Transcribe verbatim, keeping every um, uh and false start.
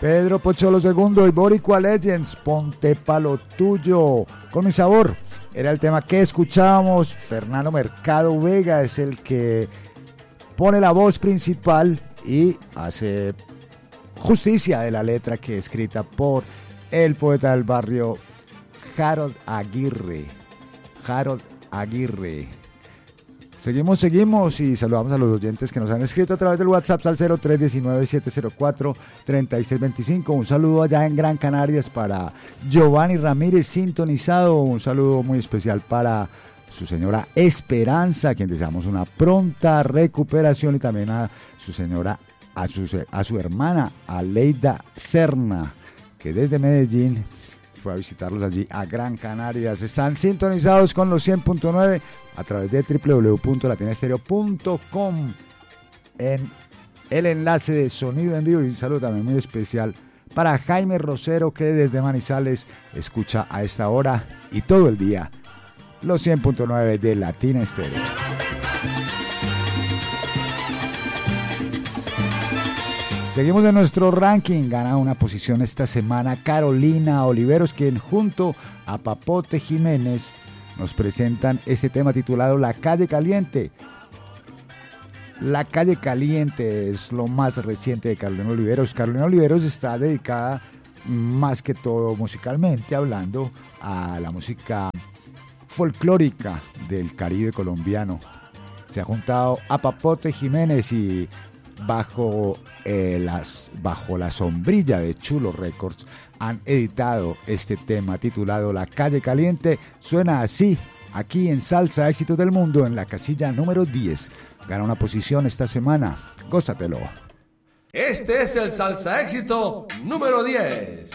Pedro Pocholo segundo y Boricua Legends, ponte pa' lo tuyo. Con mi sabor, era el tema que escuchábamos. Fernando Mercado Vega es el que pone la voz principal y hace justicia de la letra que es escrita por el poeta del barrio, Harold Aguirre. Harold Aguirre. Seguimos, seguimos y saludamos a los oyentes que nos han escrito a través del WhatsApp al cero tres uno nueve, siete cero cuatro, tres seis dos cinco. Un saludo allá en Gran Canarias para Giovanni Ramírez sintonizado. Un saludo muy especial para su señora Esperanza, a quien deseamos una pronta recuperación, y también a su señora, a su, a su hermana Aleida Serna, que desde Medellín fue a visitarlos allí a Gran Canarias. Están sintonizados con los cien punto nueve a través de doble u doble u doble u punto latina estéreo punto com en el enlace de sonido en vivo. Y un saludo también muy especial para Jaime Rosero, que desde Manizales escucha a esta hora y todo el día los cien punto nueve de Latina Estéreo. Seguimos en nuestro ranking. Gana una posición esta semana Carolina Oliveros, quien junto a Papote Jiménez nos presentan este tema titulado La Calle Caliente. La Calle Caliente es lo más reciente de Carolina Oliveros. Carolina Oliveros está dedicada más que todo musicalmente hablando a la música folclórica del Caribe colombiano. Se ha juntado a Papote Jiménez y bajo, eh, las, bajo la sombrilla de Chulo Records han editado este tema titulado La Calle Caliente. Suena así aquí en Salsa Éxitos del Mundo en la casilla número diez. Gana una posición esta semana. Gózatelo. Este es el Salsa Éxito número diez.